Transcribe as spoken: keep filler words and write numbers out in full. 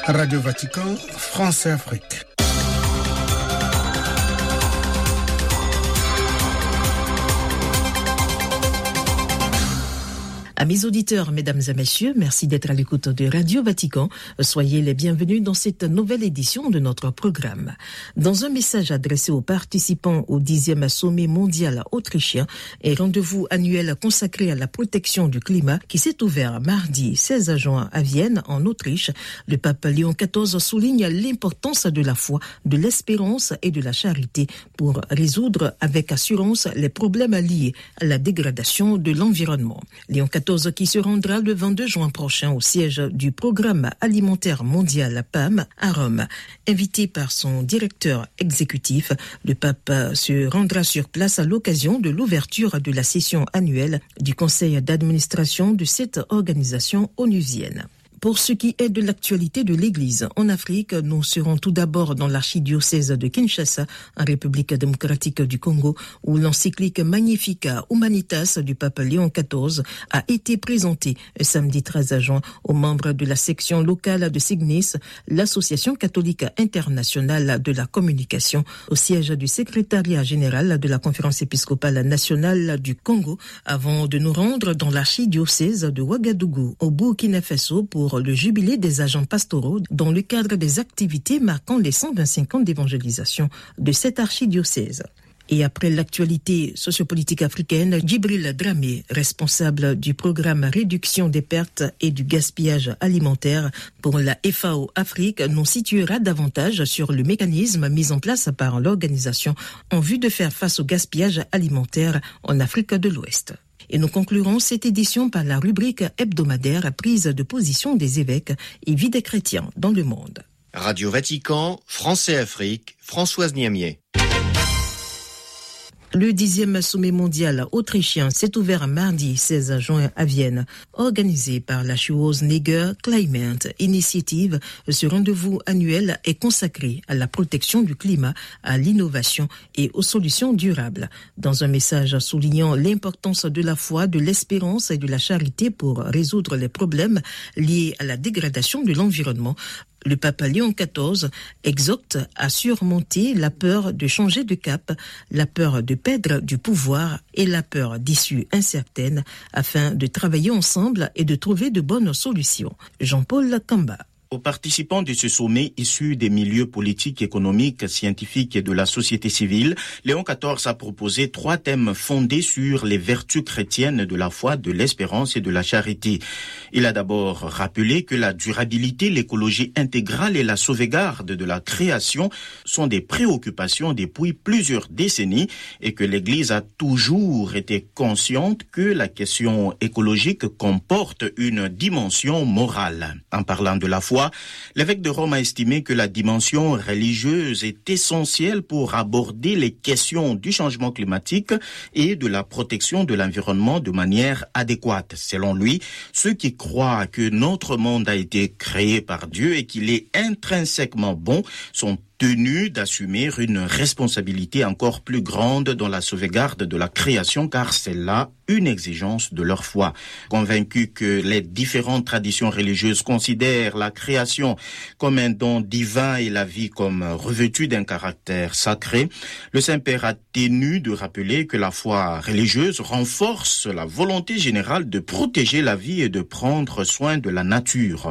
Radio Vatican, France et Afrique. Amis auditeurs, mesdames et messieurs, merci d'être à l'écoute de Radio Vatican. Soyez les bienvenus dans cette nouvelle édition de notre programme. Dans un message adressé aux participants au dixième sommet mondial autrichien et rendez-vous annuel consacré à la protection du climat qui s'est ouvert mardi seize juin à Vienne, en Autriche, le pape Léon quatorze souligne l'importance de la foi, de l'espérance et de la charité pour résoudre avec assurance les problèmes liés à la dégradation de l'environnement. Léon quatorze qui se rendra le vingt-deux juin prochain au siège du Programme alimentaire mondial P A M à Rome. Invité par son directeur exécutif, le pape se rendra sur place à l'occasion de l'ouverture de la session annuelle du conseil d'administration de cette organisation onusienne. Pour ce qui est de l'actualité de l'Église en Afrique, nous serons tout d'abord dans l'archidiocèse de Kinshasa, en République démocratique du Congo, où l'encyclique Magnificat Humanitas du pape Léon quatorze a été présentée samedi treize juin aux membres de la section locale de Signis, l'association catholique internationale de la communication, au siège du secrétariat général de la Conférence épiscopale nationale du Congo, avant de nous rendre dans l'archidiocèse de Ouagadougou, au Burkina Faso, pour le jubilé des agents pastoraux dans le cadre des activités marquant les cent vingt-cinq ans d'évangélisation de cette archidiocèse. Et après l'actualité sociopolitique africaine, Djibril Dramé, responsable du programme Réduction des pertes et du gaspillage alimentaire pour la F A O Afrique, nous situera davantage sur le mécanisme mis en place par l'organisation en vue de faire face au gaspillage alimentaire en Afrique de l'Ouest. Et nous conclurons cette édition par la rubrique hebdomadaire prise de position des évêques et vie des chrétiens dans le monde. Radio Vatican, France et Afrique, Françoise Niamier. Le dixième sommet mondial autrichien s'est ouvert mardi seize juin à Vienne. Organisé par la Schwarzenegger Climate Initiative, ce rendez-vous annuel est consacré à la protection du climat, à l'innovation et aux solutions durables. Dans un message soulignant l'importance de la foi, de l'espérance et de la charité pour résoudre les problèmes liés à la dégradation de l'environnement, le pape Léon quatorze exhorte à surmonter la peur de changer de cap, la peur de perdre du pouvoir et la peur d'issues incertaines afin de travailler ensemble et de trouver de bonnes solutions. Jean-Paul Kamba. Aux participants de ce sommet issus des milieux politiques, économiques, scientifiques et de la société civile, Léon quatorze a proposé trois thèmes fondés sur les vertus chrétiennes de la foi, de l'espérance et de la charité. Il a d'abord rappelé que la durabilité, l'écologie intégrale et la sauvegarde de la création sont des préoccupations depuis plusieurs décennies et que l'Église a toujours été consciente que la question écologique comporte une dimension morale. En parlant de la foi, l'évêque de Rome a estimé que la dimension religieuse est essentielle pour aborder les questions du changement climatique et de la protection de l'environnement de manière adéquate. Selon lui, ceux qui croient que notre monde a été créé par Dieu et qu'il est intrinsèquement bon sont tenus d'assumer une responsabilité encore plus grande dans la sauvegarde de la création, car c'est là une exigence de leur foi. Convaincu que les différentes traditions religieuses considèrent la création comme un don divin et la vie comme revêtue d'un caractère sacré, le Saint-Père a tenu de rappeler que la foi religieuse renforce la volonté générale de protéger la vie et de prendre soin de la nature.